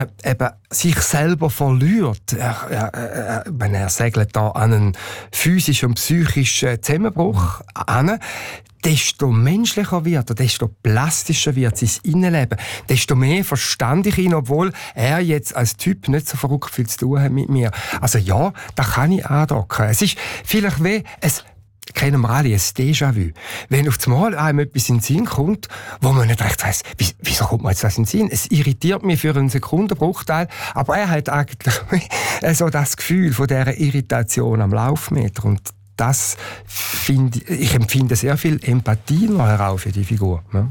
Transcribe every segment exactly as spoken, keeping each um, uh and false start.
eben sich selber verliert. Er, er, er, wenn er segelt da an einen physischen und psychischen Zusammenbruch an, desto menschlicher wird er, desto plastischer wird sein Innenleben, desto mehr verstand ich ihn, obwohl er jetzt als Typ nicht so verrückt viel zu tun hat mit mir. Also ja, da kann ich andocken. Es ist vielleicht wie es kennen wir alle, ein Déjà-vu. Wenn auf einmal einem etwas in den Sinn kommt, wo man nicht recht weiss, wieso kommt mir jetzt das in den Sinn? Es irritiert mich für einen Sekundenbruchteil, aber er hat eigentlich so das Gefühl von dieser Irritation am Laufmeter. Und das finde ich, empfinde sehr viel Empathie noch heraus für die Figur. Ja.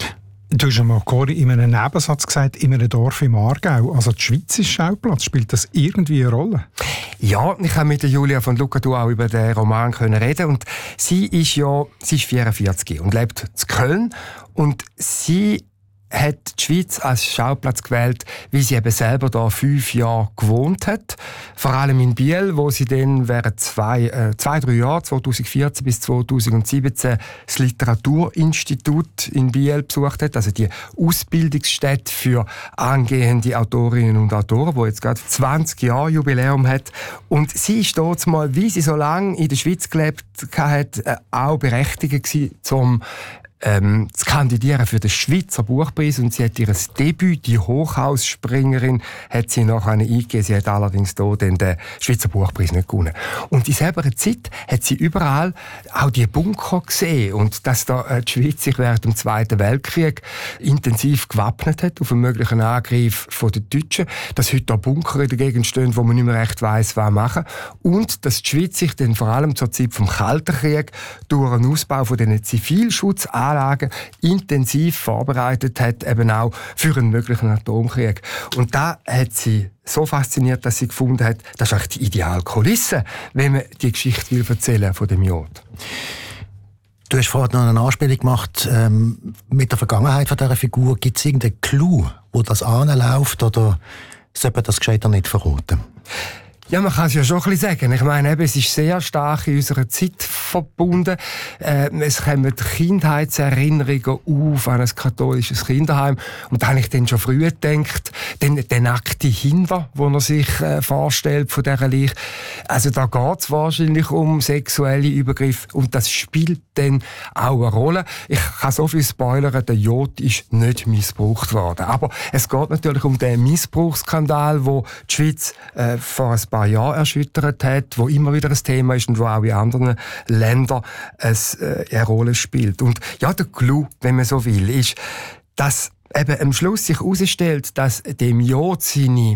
Du hast mal Cori in einem Nebensatz gesagt, in einem Dorf im Aargau. Also die Schweiz ist Schauplatz. Spielt das irgendwie eine Rolle? Ja, ich habe mit der Julia von Lucadou auch über den Roman können reden und sie ist ja, sie ist vierundvierzig und lebt in Köln und sie hat die Schweiz als Schauplatz gewählt, weil sie eben selber da fünf Jahre gewohnt hat. Vor allem in Biel, wo sie dann während zwei, äh, zwei, drei Jahren, zweitausendvierzehn bis zweitausendsiebzehn, das Literaturinstitut in Biel besucht hat, also die Ausbildungsstätte für angehende Autorinnen und Autoren, die jetzt gerade zwanzig Jahre Jubiläum hat. Und sie ist dort mal, wie sie so lange in der Schweiz gelebt hat, äh, auch berechtigt gewesen, zum Ähm, zu kandidieren für den Schweizer Buchpreis und sie hat ihr Debüt, die Hochhausspringerin, hat sie nachher eingegeben. Sie hat allerdings hier den Schweizer Buchpreis nicht gewonnen. Und in selber Zeit hat sie überall auch die Bunker gesehen und dass da die Schweiz sich während dem Zweiten Weltkrieg intensiv gewappnet hat auf einen möglichen Angriff von den Deutschen, dass heute da Bunker in der Gegend stehen, wo man nicht mehr recht weiss, was machen. Und dass die Schweiz sich dann vor allem zur Zeit vom Kalten Krieg durch einen Ausbau von diesen Zivilschutzanlagen intensiv vorbereitet hat, eben auch für einen möglichen Atomkrieg. Und da hat sie so fasziniert, dass sie gefunden hat, das ist eigentlich die ideale Kulisse, wenn man die Geschichte will erzählen von dem Jod. Du hast vorhin noch eine Anspielung gemacht ähm, mit der Vergangenheit von dieser Figur. Gibt es irgendeinen Clou, wo das anläuft, oder sollte man das gescheiter nicht verraten? Ja, man kann es ja schon ein bisschen sagen. Ich meine, eben, es ist sehr stark in unserer Zeit verbunden. Äh, es kommen Kindheitserinnerungen auf an ein katholisches Kinderheim. Und da habe ich dann schon früh gedacht, den, den nackten Hinder, den er sich äh, vorstellt von dieser Leiche. Also da geht es wahrscheinlich um sexuelle Übergriffe. Und das spielt dann auch eine Rolle. Ich kann so viel spoilern, der Jod ist nicht missbraucht worden. Aber es geht natürlich um den Missbrauchsskandal, wo die Schweiz äh, vor ein paar Jahren erschüttert hat, wo immer wieder ein Thema ist und wo auch in anderen Ländern es, äh, eine Rolle spielt. Und ja, der Clou, wenn man so will, ist, dass eben am Schluss sich herausstellt, dass dem Jod seine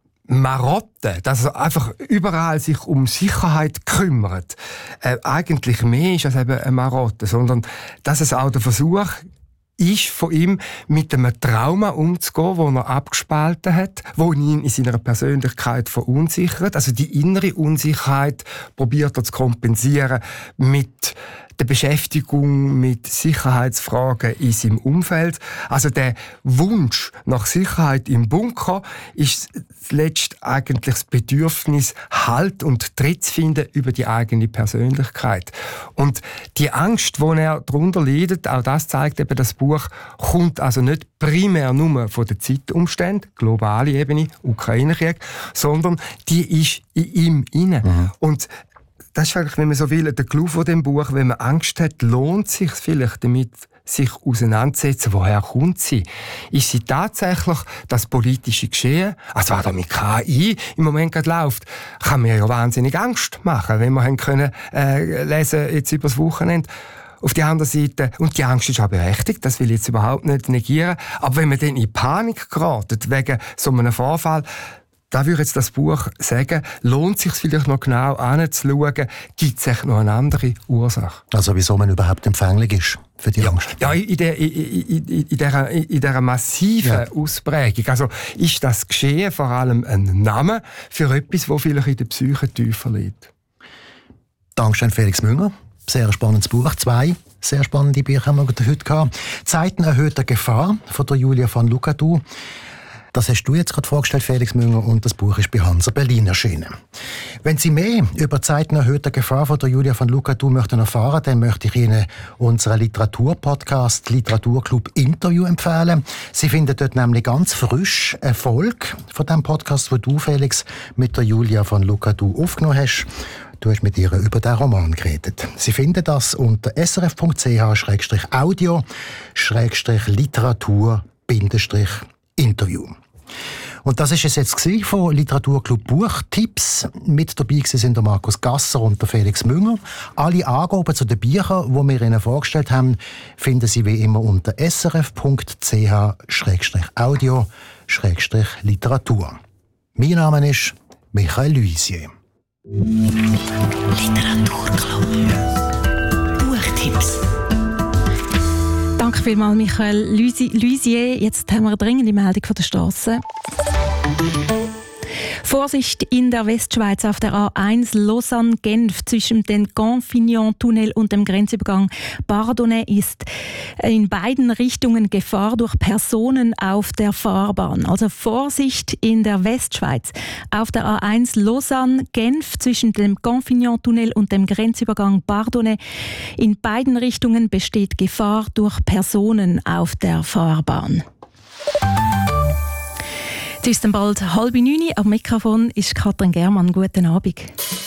Marotte, dass er einfach überall sich um Sicherheit kümmert, äh, eigentlich mehr ist als eben eine Marotte, sondern dass es auch der Versuch ist von ihm, mit einem Trauma umzugehen, das er abgespalten hat, wo ihn in seiner Persönlichkeit verunsichert. Also die innere Unsicherheit probiert er zu kompensieren mit der Beschäftigung mit Sicherheitsfragen in seinem Umfeld. Also der Wunsch nach Sicherheit im Bunker ist zuletzt eigentlich das Bedürfnis, Halt und Tritt zu finden über die eigene Persönlichkeit. Und die Angst, die er darunter leidet, auch das zeigt eben das Buch, kommt also nicht primär nur von den Zeitumständen, globale Ebene, Ukraine-Krieg, sondern die ist in ihm inne. Mhm. Und das ist eigentlich, wenn man so will, der Clou von dem Buch. Wenn man Angst hat, lohnt es sich vielleicht damit, sich auseinanderzusetzen, woher kommt sie? Ist sie tatsächlich das politische Geschehen, also was da mit K I im Moment gerade läuft, kann mir ja wahnsinnig Angst machen, wenn wir haben können äh, lesen jetzt übers Wochenende. Auf der anderen Seite, und die Angst ist auch berechtigt, das will ich jetzt überhaupt nicht negieren, aber wenn man dann in Panik geratet wegen so einem Vorfall, da würde jetzt das Buch sagen, lohnt es sich vielleicht noch genau anzuschauen, gibt es noch eine andere Ursache? Also wieso man überhaupt empfänglich ist für die ja, Angst? Ja, in, der, in, in, in, dieser, in dieser massiven ja. Ausprägung. Also ist das Geschehen vor allem ein Name für etwas, das vielleicht in der Psyche tiefer liegt? Dankeschön, Felix Münger. Sehr spannendes Buch. Zwei sehr spannende Bücher haben wir heute gehabt. «Zeiten erhöhter Gefahr» von der Julia von Lucadou. Das hast du jetzt gerade vorgestellt, Felix Münger, und das Buch ist bei Hansa Berlin erschienen. Wenn Sie mehr über die Zeiten erhöhter Gefahr von der Julia von Lucadou möchten erfahren, dann möchte ich Ihnen unseren Literaturpodcast Literaturclub Interview empfehlen. Sie finden dort nämlich ganz frisch eine Folge von dem Podcast, wo du, Felix, mit der Julia von Lucadou aufgenommen hast. Du hast mit ihr über den Roman geredet. Sie finden das unter srf.ch Schrägstrich Audio Schrägstrich Literatur Bindestrich Interview. Und das ist es jetzt von Literaturclub Buchtipps. Mit dabei sind der Markus Gasser und der Felix Münger. Alle Angaben zu den Büchern, die wir Ihnen vorgestellt haben, finden Sie wie immer unter srf.ch Schrägstrich Audio Schrägstrich Literatur. Mein Name ist Michael Luisier. Literaturclub. Buchtipps. Danke vielmals, Michael Luisier. Jetzt haben wir eine dringende Meldung von der Straße. Vorsicht in der Westschweiz auf der A eins Lausanne-Genf zwischen dem Canfignon-Tunnel und dem Grenzübergang Bardonnay ist in beiden Richtungen Gefahr durch Personen auf der Fahrbahn. Also Vorsicht in der Westschweiz auf der A eins Lausanne-Genf zwischen dem Canfignon-Tunnel und dem Grenzübergang Bardonnay. In beiden Richtungen besteht Gefahr durch Personen auf der Fahrbahn. Es ist dann bald halb neun. Am Mikrofon ist Katrin Germann. Guten Abend.